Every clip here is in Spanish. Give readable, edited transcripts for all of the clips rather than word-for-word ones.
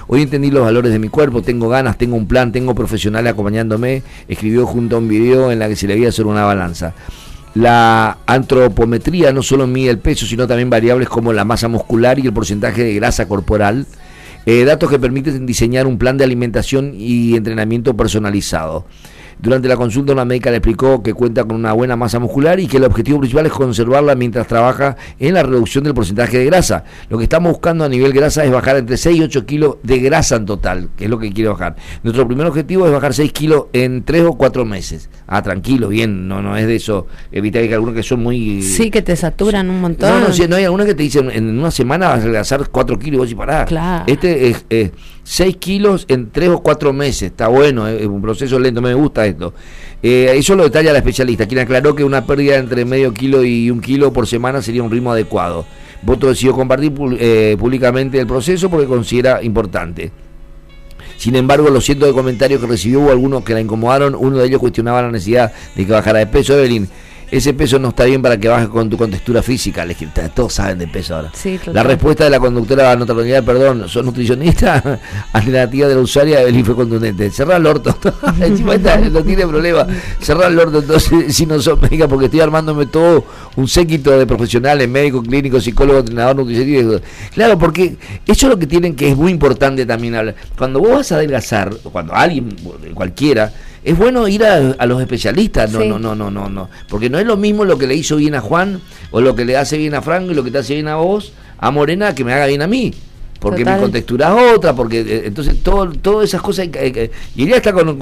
Hoy entendí los valores de mi cuerpo, tengo ganas, tengo un plan, tengo profesionales acompañándome. Escribió junto a un video en la que se le veía sobre una balanza. La antropometría no solo mide el peso, sino también variables como la masa muscular y el porcentaje de grasa corporal, datos que permiten diseñar un plan de alimentación y entrenamiento personalizado. Durante la consulta, una médica le explicó que cuenta con una buena masa muscular y que el objetivo principal es conservarla mientras trabaja en la reducción del porcentaje de grasa. Lo que estamos buscando a nivel grasa es bajar entre 6 y 8 kilos de grasa en total, que es lo que quiere bajar. Nuestro primer objetivo es bajar 6 kilos en 3 o 4 meses. Tranquilo, bien, no es de eso. Evita que algunos que son muy... Sí, que te saturan un montón. No hay algunos que te dicen en una semana vas a adelgazar 4 kilos y vos y pará. Claro. Este es 6 kilos en 3 o 4 meses, está bueno, es un proceso lento, me gusta esto. Eso lo detalla la especialista, quien aclaró que una pérdida entre medio kilo y 1 kilo por semana sería un ritmo adecuado. Boto decidió compartir públicamente el proceso porque considera importante. Sin embargo, los cientos de comentarios que recibió, hubo algunos que la incomodaron. Uno de ellos cuestionaba la necesidad de que bajara de peso. Evelyn, ese peso no está bien para que bajes con tu contextura física. Todos saben de peso ahora. Sí, la respuesta de la conductora Notabilidad, perdón, ¿sos nutricionista? Alternativa de la usuaria, Evelyn fue contundente. Cerrá el orto. Encima no tiene problema. Cerrá el orto entonces si no sos médica, porque estoy armándome todo un séquito de profesionales, médicos, clínicos, psicólogos, entrenadores, nutricionistas. Claro, porque eso es lo que tienen, que es muy importante también hablar. Cuando vos vas a adelgazar, cuando alguien, cualquiera, es bueno ir a los especialistas, no, porque no es lo mismo lo que le hizo bien a Juan, o lo que le hace bien a Franco, y lo que te hace bien a vos, a Morena, que me haga bien a mí, porque mi contextura es otra, porque entonces todas esas cosas, y ella está con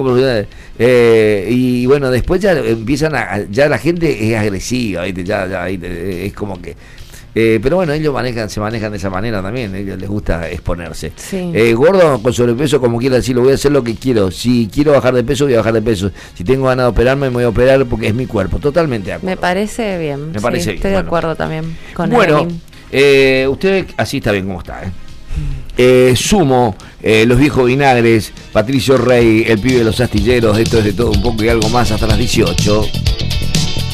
y bueno, después ya empiezan ya la gente es agresiva, ¿viste? Ya es como que... pero bueno, ellos se manejan de esa manera también, a ellos les gusta exponerse. Sí. Gordo con sobrepeso, como quiera decirlo, voy a hacer lo que quiero. Si quiero bajar de peso, voy a bajar de peso. Si tengo ganas de operarme, me voy a operar porque es mi cuerpo. Totalmente de acuerdo. Me parece bien. Me parece bien. Estoy de acuerdo también con Bueno, usted así está bien como está, Sumo, los viejos vinagres, Patricio Rey, el pibe de los astilleros, esto es de todo un poco y algo más hasta las 18.